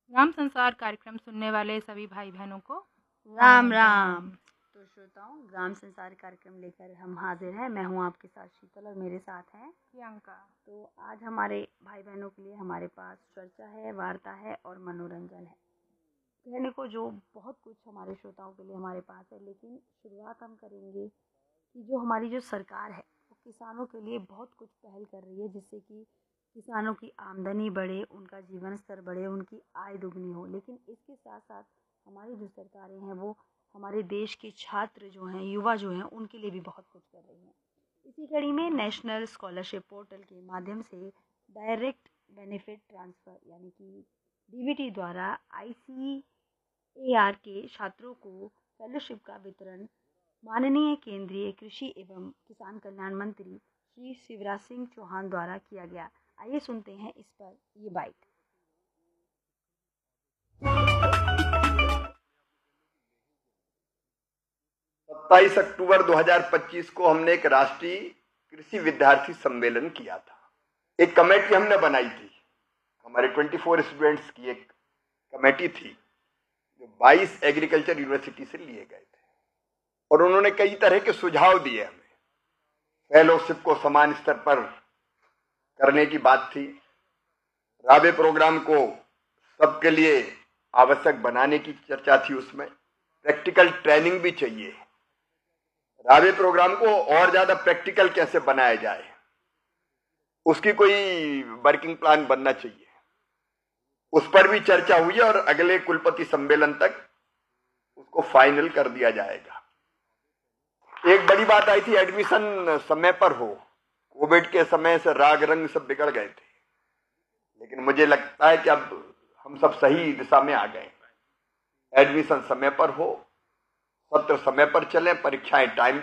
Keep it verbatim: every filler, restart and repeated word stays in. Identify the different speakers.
Speaker 1: ग्राम संसार कार्यक्रम सुनने वाले सभी भाई बहनों को
Speaker 2: राम राम। तो श्रोताओं, ग्राम संसार कार्यक्रम लेकर हम हाजिर हैं। मैं हूं आपके साथ शीतल और मेरे साथ हैं
Speaker 1: प्रियंका।
Speaker 2: तो आज हमारे भाई बहनों के लिए हमारे पास चर्चा है, वार्ता है और मनोरंजन है। कहने को जो बहुत कुछ हमारे श्रोताओं के लिए हमारे पास है, लेकिन शुरुआत हम करेंगे कि जो हमारी जो सरकार है वो किसानों के लिए बहुत कुछ पहल कर रही है, जिससे कि किसानों की आमदनी बढ़े, उनका जीवन स्तर बढ़े, उनकी आय दुगनी हो। लेकिन इसके साथ साथ हमारी जो सरकारें हैं वो हमारे देश के छात्र जो हैं, युवा जो हैं, उनके लिए भी बहुत कुछ कर रही हैं। इसी कड़ी में नेशनल स्कॉलरशिप पोर्टल के माध्यम से डायरेक्ट बेनिफिट ट्रांसफ़र यानी कि डीबीटी द्वारा आईसीएआर के छात्रों को फेलोशिप का वितरण माननीय केंद्रीय कृषि एवं किसान कल्याण मंत्री श्री शिवराज सिंह चौहान द्वारा किया गया। आइए सुनते हैं इस पर ये बाइट।
Speaker 3: सत्ताईस अक्टूबर दो हज़ार पच्चीस को हमने एक राष्ट्रीय कृषि विद्यार्थी सम्मेलन किया था। एक कमेटी हमने बनाई थी, हमारे चौबीस स्टूडेंट्स की एक कमेटी थी जो बाईस एग्रीकल्चर यूनिवर्सिटी से लिए गए थे, और उन्होंने कई तरह के सुझाव दिए हमें। फेलोशिप को समान स्तर पर करने की बात थी, राबे प्रोग्राम को सबके लिए आवश्यक बनाने की चर्चा थी, उसमें प्रैक्टिकल ट्रेनिंग भी चाहिए। राबे प्रोग्राम को और ज्यादा प्रैक्टिकल कैसे बनाया जाए, उसकी कोई वर्किंग प्लान बनना चाहिए, उस पर भी चर्चा हुई और अगले कुलपति सम्मेलन तक उसको फाइनल कर दिया जाएगा। एक बड़ी बात आई थी, एडमिशन समय पर हो। कोविड के समय से राग रंग सब बिगड़ गए थे, लेकिन मुझे लगता है कि अब हम सब सही दिशा में आ गए। एडमिशन समय पर हो, सत्र समय पर चले, परीक्षाएं टाइम